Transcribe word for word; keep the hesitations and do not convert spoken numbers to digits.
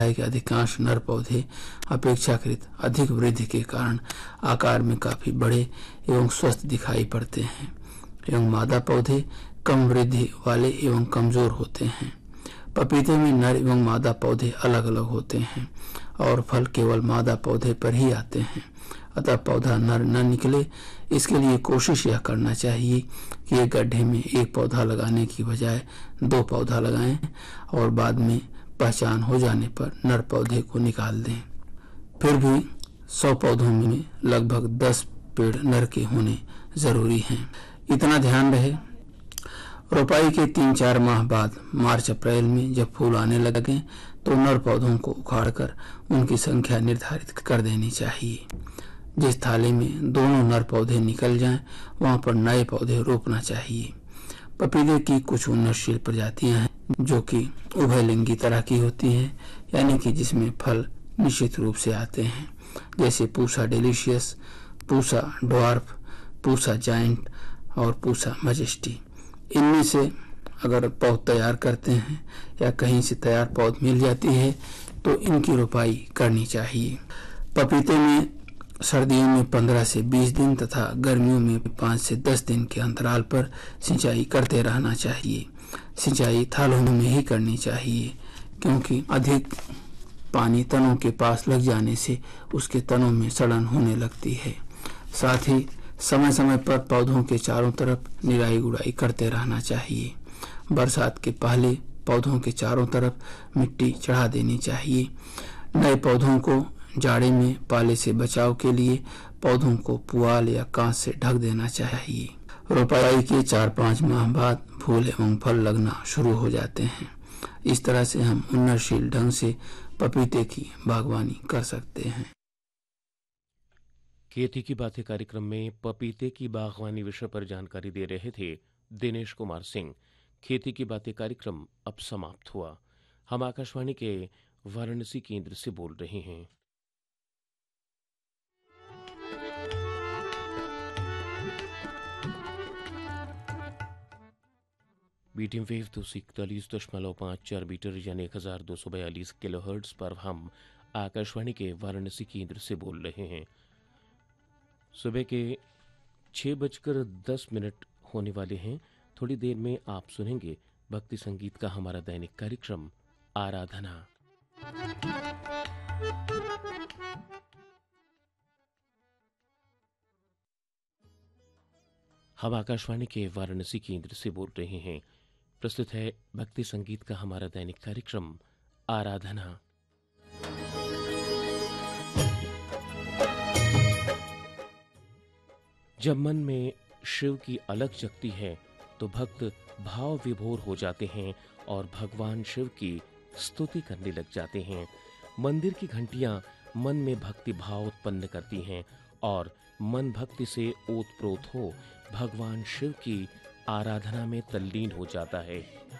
है कि अधिकांश नर पौधे अपेक्षाकृत अधिक वृद्धि के कारण आकार में काफी बड़े एवं स्वस्थ दिखाई पड़ते हैं एवं मादा पौधे कम वृद्धि वाले एवं कमजोर होते हैं। पपीते में नर एवं मादा पौधे अलग अलग होते हैं और फल केवल मादा पौधे पर ही आते हैं। अतः पौधा नर न निकले, इसके लिए कोशिश यह करना चाहिए कि एक गड्ढे में एक पौधा लगाने की बजाय दो पौधा लगाएं और बाद में पहचान हो जाने पर नर पौधे को निकाल दें। फिर भी सौ पौधों में लगभग दस पेड़ नर के होने जरूरी हैं। इतना ध्यान रहे। रोपाई के तीन चार माह बाद मार्च अप्रैल में जब फूल आने लगे तो नर पौधों को उखाड़कर उनकी संख्या निर्धारित कर देनी चाहिए। जिस थाली में दोनों नर पौधे निकल जाएं, वहां पर नए पौधे रोपना चाहिए। पपीते की कुछ उन्नतशील प्रजातियां हैं जो कि उभयलिंगी तरह की होती हैं, यानी कि जिसमें फल निश्चित रूप से आते हैं, जैसे Pusa delicious, Pusa dwarf, Pusa giant और पूसा मजेस्टी। इनमें से अगर पौध तैयार करते हैं या कहीं से तैयार पौध मिल जाती है तो इनकी रोपाई करनी चाहिए। पपीते में सर्दियों में पंद्रह से बीस दिन तथा गर्मियों में पाँच से दस दिन के अंतराल पर सिंचाई करते रहना चाहिए। सिंचाई थालों में ही करनी चाहिए क्योंकि अधिक पानी तनों के पास लग जाने से उसके तनों में सड़न होने लगती है। साथ ही समय समय पर पौधों के चारों तरफ निराई गुड़ाई करते रहना चाहिए। बरसात के पहले पौधों के चारों तरफ मिट्टी चढ़ा देनी चाहिए। नए पौधों को जाड़े में पाले से बचाव के लिए पौधों को पुआल या कांच से ढक देना चाहिए। रोपाई के चार पाँच माह बाद फूल एवं फल लगना शुरू हो जाते हैं। इस तरह से हम उन्नतशील ढंग से पपीते की बागवानी कर सकते हैं। खेती की बातें कार्यक्रम में पपीते की बागवानी विषय पर जानकारी दे रहे थे दिनेश कुमार सिंह। खेती की बातें कार्यक्रम अब समाप्त हुआ। हम आकाशवाणी के वाराणसी केंद्र से बोल रहे हैं। मीडियम वेव दो सौ इकतालीस दशमलव पाँच चार मीटर यानी एक हजार दो सौ बयालीस किलो हर्ट्ज पर हम आकाशवाणी के वाराणसी केंद्र से बोल रहे हैं। सुबह के छह बजकर दस मिनट होने वाले हैं। थोड़ी देर में आप सुनेंगे भक्ति संगीत का हमारा दैनिक कार्यक्रम आराधना। हम आकाशवाणी के वाराणसी केंद्र से बोल रहे हैं। प्रस्तुत है भक्ति संगीत का हमारा दैनिक कार्यक्रम आराधना। जब मन में शिव की अलख जगती है तो भक्त भाव विभोर हो जाते हैं और भगवान शिव की स्तुति करने लग जाते हैं। मंदिर की घंटियां मन में भक्ति भाव उत्पन्न करती हैं और मन भक्ति से ओतप्रोत हो भगवान शिव की आराधना में तल्लीन हो जाता है।